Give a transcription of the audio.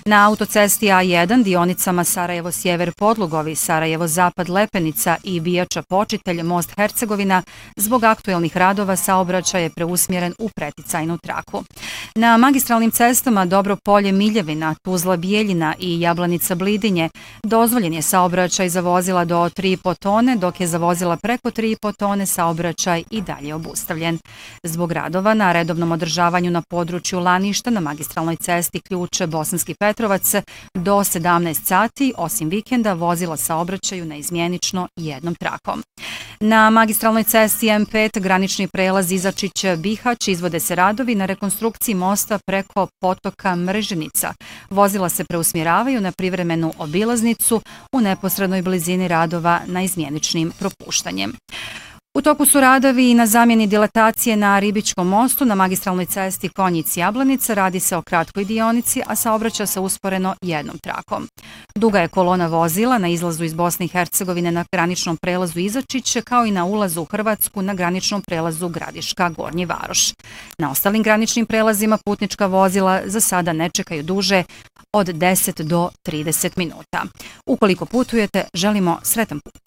Na autocesti A1 dionicama Sarajevo-Sjever Podlugovi, Sarajevo-Zapad Lepenica i Bijača Počitelj Most Hercegovina zbog aktuelnih radova saobraćaj je preusmjeren u preticajnu traku. Na magistralnim cestama Dobro Polje Miljevina, Tuzla Bijeljina i Jablanica Blidinje dozvoljen je saobraćaj za vozila do 3,5 tone, dok je za vozila preko 3,5 tone saobraćaj i dalje obustavljen. Zbog radova na redovnom održavanju na području Laništa na magistralnoj cesti Ključe Bosanski Petrovac do 17 sati, osim vikenda, vozila saobraćaju neizmjenično jednom trakom. Na magistralnoj cesti M5 granični prelaz Izačić-Bihać izvode se radovi na rekonstrukciji mosta preko potoka Mreženica. Vozila se preusmjeravaju na privremenu obilaznicu u neposrednoj blizini radova na izmjeničnim propuštanjem. U toku su radovi i na zamjeni dilatacije na Ribičkom mostu na magistralnoj cesti Konjic-Jablanica. Radi se o kratkoj dionici, a saobraća se usporeno jednom trakom. Duga je kolona vozila na izlazu iz Bosne i Hercegovine na graničnom prelazu Izačić, kao i na ulazu u Hrvatsku na graničnom prelazu Gradiška-Gornji Varoš. Na ostalim graničnim prelazima putnička vozila za sada ne čekaju duže od 10 do 30 minuta. Ukoliko putujete, želimo sretan put.